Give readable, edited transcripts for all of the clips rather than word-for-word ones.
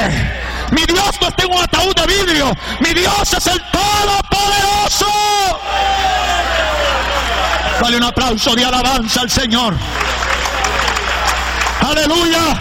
Mi Dios no está en un ataúd de vidrio. Mi Dios es el Todopoderoso. Dale un aplauso de alabanza al Señor. Aleluya.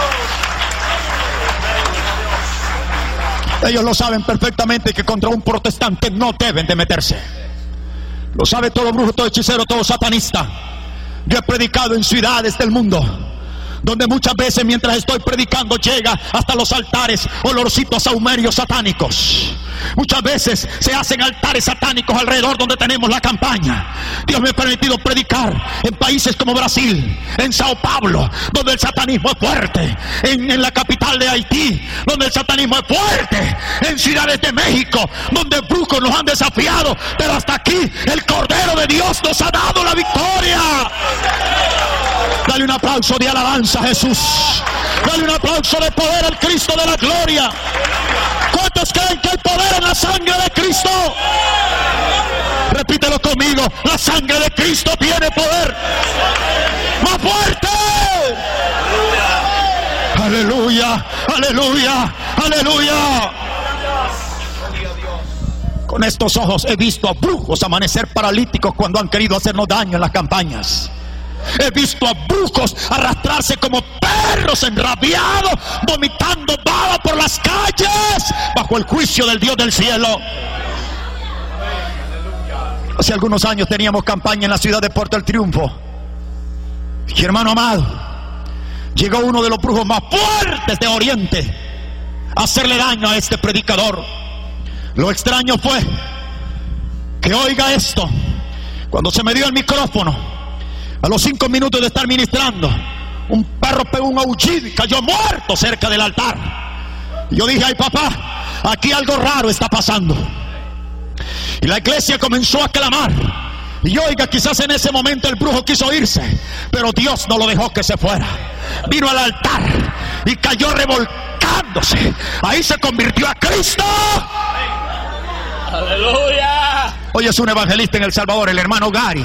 Ellos lo saben perfectamente que contra un protestante no deben de meterse. Lo sabe todo brujo, todo hechicero, todo satanista. Yo he predicado en ciudades del mundo donde muchas veces mientras estoy predicando llega hasta los altares olorcitos sahumerios satánicos. Muchas veces se hacen altares satánicos alrededor donde tenemos la campaña. Dios me ha permitido predicar en países como Brasil, en Sao Paulo, donde el satanismo es fuerte, en la capital de Haití, donde el satanismo es fuerte, en ciudades de México, donde brujos nos han desafiado, pero hasta aquí el Cordero de Dios nos ha dado la victoria. Dale un aplauso de alabanza a Jesús. Dale un aplauso de poder al Cristo de la gloria. ¿Cuántos creen que hay poder en la sangre de Cristo? Repítelo conmigo. La sangre de Cristo tiene poder. ¡Más fuerte! Aleluya, aleluya, aleluya. Con estos ojos he visto a brujos amanecer paralíticos cuando han querido hacernos daño en las campañas. He visto a brujos arrastrarse como perros enrabiados, vomitando baba por las calles, bajo el juicio del Dios del cielo. Hace algunos años teníamos campaña en la ciudad de Puerto del Triunfo. Y hermano amado, llegó uno de los brujos más fuertes de Oriente a hacerle daño a este predicador. Lo extraño fue que, oiga esto, cuando se me dio el micrófono, a los 5 minutos de estar ministrando, un perro pegó un aullido y cayó muerto cerca del altar. Y yo dije: ay papá, aquí algo raro está pasando. Y la iglesia comenzó a clamar. Y oiga, quizás en ese momento el brujo quiso irse, pero Dios no lo dejó que se fuera. Vino al altar y cayó revolcándose. Ahí se convirtió a Cristo. ¡Aleluya! Hoy es un evangelista en El Salvador, el hermano Gary.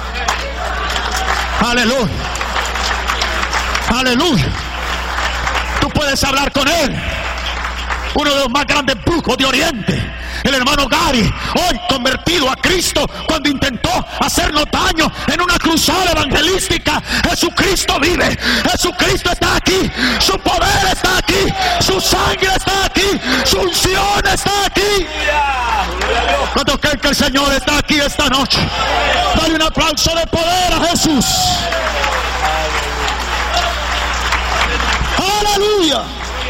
Aleluya, aleluya. Tú puedes hablar con él. Uno de los más grandes brujos de Oriente, el hermano Gary, hoy convertido a Cristo cuando intentó hacernos daño en una cruzada evangelística. Jesucristo vive, Jesucristo está aquí, su poder está aquí, su sangre está aquí, su unción está aquí. ¿Cuántos creen que el Señor está aquí esta noche? Dale un aplauso de poder a Jesús. Aleluya.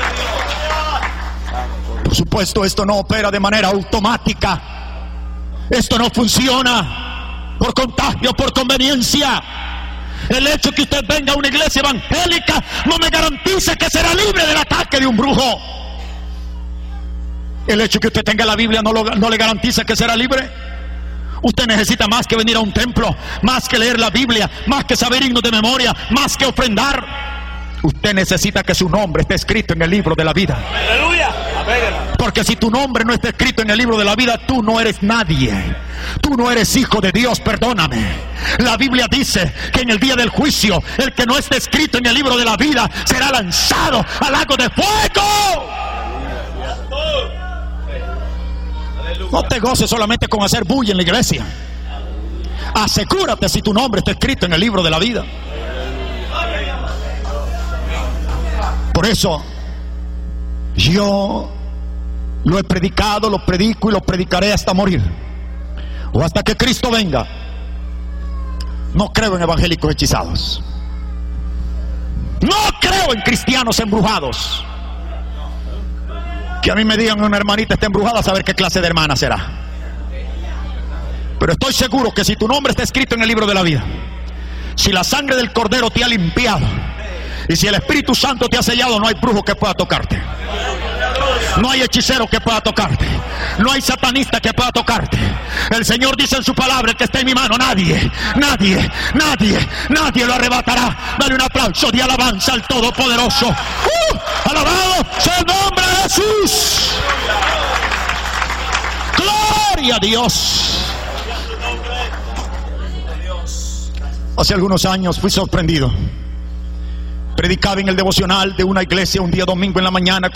Por supuesto, esto no opera de manera automática. Esto no funciona por contagio, por conveniencia. El hecho que usted venga a una iglesia evangélica no me garantiza que será libre del ataque de un brujo. El hecho que usted tenga la Biblia no le garantiza que será libre. Usted necesita más que venir a un templo, más que leer la Biblia, más que saber himnos de memoria, más que ofrendar. Usted necesita que su nombre esté escrito en el libro de la vida. ¡Aleluya! Porque si tu nombre no está escrito en el libro de la vida, tú no eres nadie. Tú no eres hijo de Dios, perdóname. La Biblia dice que en el día del juicio, el que no esté escrito en el libro de la vida será lanzado al lago de fuego. No te goces solamente con hacer bulla en la iglesia. Asegúrate si tu nombre está escrito en el libro de la vida. Por eso yo lo he predicado, lo predico y lo predicaré hasta morir, o hasta que Cristo venga. No creo en evangélicos hechizados. No creo en cristianos embrujados. Que a mí me digan una hermanita está embrujada, a saber qué clase de hermana será. Pero estoy seguro que si tu nombre está escrito en el libro de la vida, si la sangre del Cordero te ha limpiado y si el Espíritu Santo te ha sellado, no hay brujo que pueda tocarte. No hay hechicero que pueda tocarte. No hay satanista que pueda tocarte. El Señor dice en su palabra: el que está en mi mano, nadie lo arrebatará. Dale un aplauso de alabanza al Todopoderoso. Alabado sea el nombre de Jesús. Gloria a Dios. Hace algunos años fui sorprendido. Predicaba en el devocional de una iglesia un día domingo en la mañana.